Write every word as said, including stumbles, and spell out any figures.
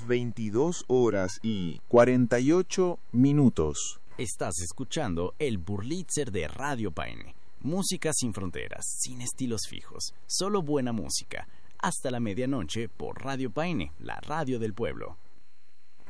veintidós horas y cuarenta y ocho minutos. Estás escuchando el Burlitzer de Radio Paine. Música sin fronteras, sin estilos fijos, solo buena música. Hasta la medianoche por Radio Paine, la radio del pueblo.